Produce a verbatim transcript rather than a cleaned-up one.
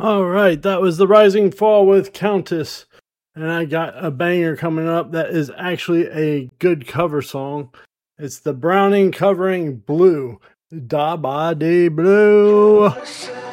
All right, that was The Rising Fall with Countess. And I got a banger coming up that is actually a good cover song. It's the Browning covering Blue. Da ba dee blue.